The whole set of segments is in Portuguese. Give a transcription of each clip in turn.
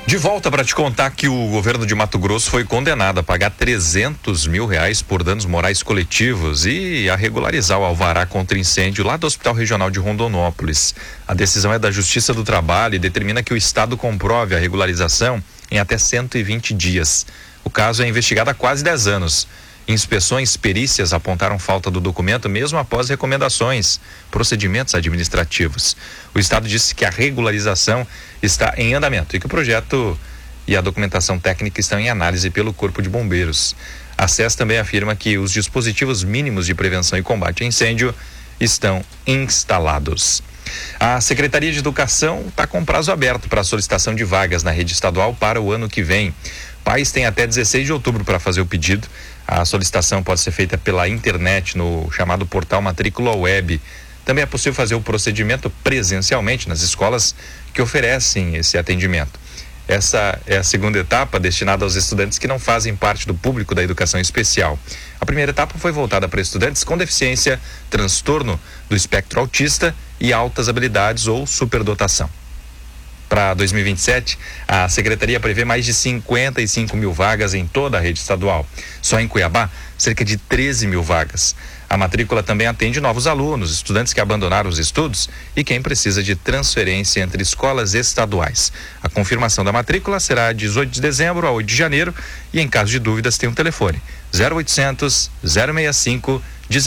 De volta para te contar que o governo de Mato Grosso foi condenado a pagar R$300 mil por danos morais coletivos e a regularizar o alvará contra incêndio lá do Hospital Regional de Rondonópolis. A decisão é da Justiça do Trabalho e determina que o Estado comprove a regularização em até 120 dias. O caso é investigado há quase 10 anos. Inspeções, perícias apontaram falta do documento mesmo após recomendações, procedimentos administrativos. O Estado disse que a regularização está em andamento e que o projeto e a documentação técnica estão em análise pelo Corpo de Bombeiros. A SES também afirma que os dispositivos mínimos de prevenção e combate a incêndio estão instalados. A Secretaria de Educação está com prazo aberto para a solicitação de vagas na rede estadual para o ano que vem. Pais têm até 16 de outubro para fazer o pedido. A solicitação pode ser feita pela internet no chamado portal Matrícula Web. Também é possível fazer o procedimento presencialmente nas escolas que oferecem esse atendimento. Essa é a segunda etapa destinada aos estudantes que não fazem parte do público da educação especial. A primeira etapa foi voltada para estudantes com deficiência, transtorno do espectro autista e altas habilidades ou superdotação. Para 2027, a Secretaria prevê mais de 55 mil vagas em toda a rede estadual. Só em Cuiabá, cerca de 13 mil vagas. A matrícula também atende novos alunos, estudantes que abandonaram os estudos e quem precisa de transferência entre escolas estaduais. A confirmação da matrícula será de 18 de dezembro a 8 de janeiro e, em caso de dúvidas, tem um telefone: 0800 065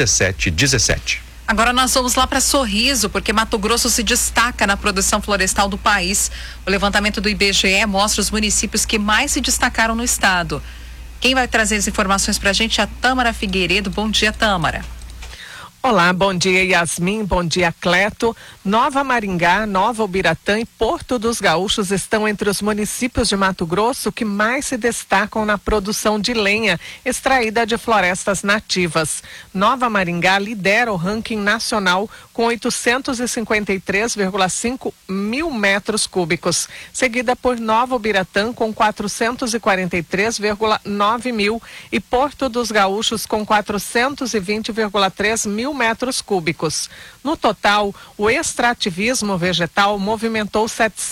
1717. Agora nós vamos lá para Sorriso, porque Mato Grosso se destaca na produção florestal do país. O levantamento do IBGE mostra os municípios que mais se destacaram no estado. Quem vai trazer as informações para a gente é a Tâmara Figueiredo. Bom dia, Tâmara. Olá, bom dia Yasmin, bom dia Cleto. Nova Maringá, Nova Ubiratã e Porto dos Gaúchos estão entre os municípios de Mato Grosso que mais se destacam na produção de lenha extraída de florestas nativas. Nova Maringá lidera o ranking nacional com 853,5 mil metros cúbicos, seguida por Nova Ubiratã com 443,9 mil e Porto dos Gaúchos com 420,3 mil metros cúbicos. No total, o extrativismo vegetal movimentou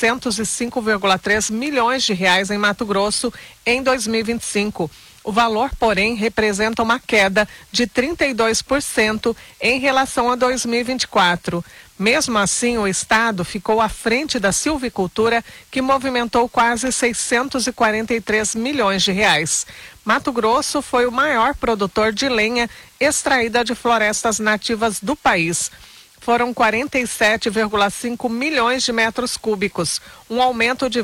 705,3 milhões de reais em Mato Grosso em 2025. O valor, porém, representa uma queda de 32% em relação a 2024. Mesmo assim, o estado ficou à frente da silvicultura, que movimentou quase 643 milhões de reais. Mato Grosso foi o maior produtor de lenha extraída de florestas nativas do país. Foram 47,5 milhões de metros cúbicos, um aumento de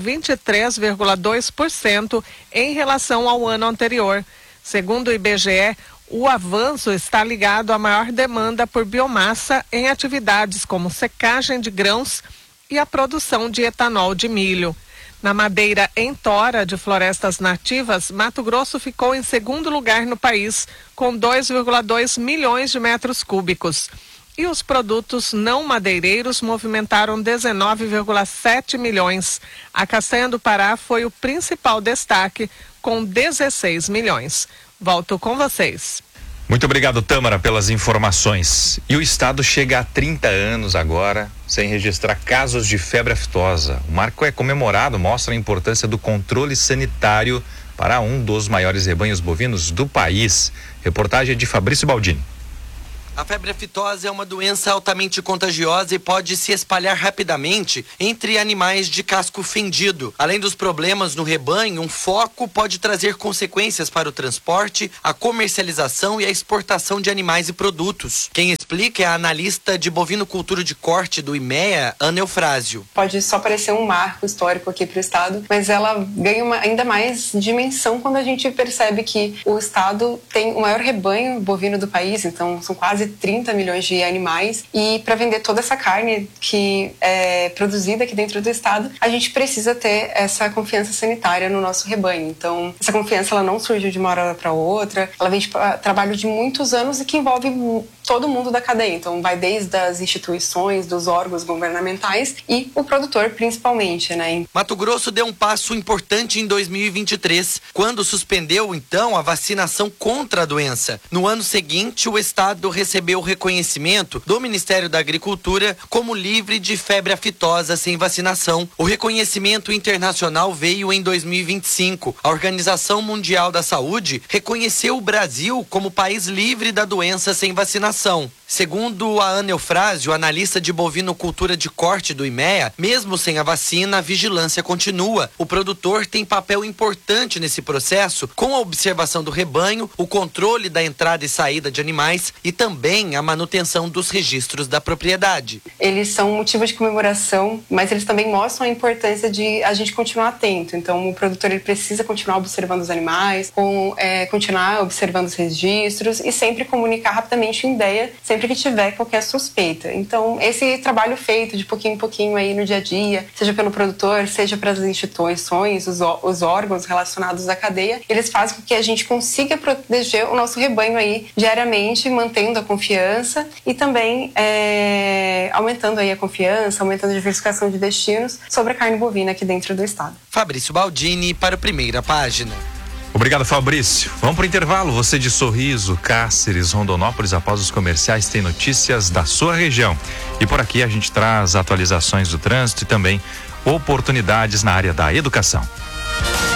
23,2% em relação ao ano anterior. Segundo o IBGE, o avanço está ligado à maior demanda por biomassa em atividades como secagem de grãos e a produção de etanol de milho. Na madeira em tora de florestas nativas, Mato Grosso ficou em segundo lugar no país, com 2,2 milhões de metros cúbicos. E os produtos não madeireiros movimentaram 19,7 milhões. A castanha do Pará foi o principal destaque, com 16 milhões. Volto com vocês. Muito obrigado, Tâmara, pelas informações. E o estado chega a 30 anos agora sem registrar casos de febre aftosa. O marco é comemorado, mostra a importância do controle sanitário para um dos maiores rebanhos bovinos do país. Reportagem de Fabrício Baldini. A febre aftosa é uma doença altamente contagiosa e pode se espalhar rapidamente entre animais de casco fendido. Além dos problemas no rebanho, um foco pode trazer consequências para o transporte, a comercialização e a exportação de animais e produtos. Quem explica é a analista de bovinocultura de corte do IMEA, Ana Eufrásio. Pode só parecer um marco histórico aqui para o estado, mas ela ganha ainda mais dimensão quando a gente percebe que o estado tem o maior rebanho bovino do país, então são quase 30 milhões de animais, e para vender toda essa carne que é produzida aqui dentro do estado, a gente precisa ter essa confiança sanitária no nosso rebanho. Então, essa confiança ela não surge de uma hora para outra, ela vem de trabalho de muitos anos e que envolve todo mundo da cadeia. Então vai desde as instituições, dos órgãos governamentais e o produtor principalmente, né? Mato Grosso deu um passo importante em 2023, quando suspendeu então a vacinação contra a doença. No ano seguinte, o estado recebeu o reconhecimento do Ministério da Agricultura como livre de febre aftosa sem vacinação. O reconhecimento internacional veio em 2025. A Organização Mundial da Saúde reconheceu o Brasil como país livre da doença sem vacinação. Segundo a Ana Eufrásio, analista de bovinocultura de corte do IMEA, mesmo sem a vacina, a vigilância continua. O produtor tem papel importante nesse processo, com a observação do rebanho, o controle da entrada e saída de animais e também a manutenção dos registros da propriedade. Eles são motivo de comemoração, mas eles também mostram a importância de a gente continuar atento. Então, o produtor ele precisa continuar observando os animais, continuar observando os registros e sempre comunicar rapidamente em ideia, sempre que tiver qualquer suspeita. Então, esse trabalho feito de pouquinho em pouquinho aí no dia a dia, seja pelo produtor, seja para as instituições, os órgãos relacionados à cadeia, eles fazem com que a gente consiga proteger o nosso rebanho aí diariamente, mantendo a confiança e também aumentando aí a confiança, aumentando a diversificação de destinos sobre a carne bovina aqui dentro do estado. Fabrício Baldini para a Primeira Página. Obrigado, Fabrício. Vamos para o intervalo. Você de Sorriso, Cáceres, Rondonópolis, após os comerciais, tem notícias da sua região. E por aqui a gente traz atualizações do trânsito e também oportunidades na área da educação.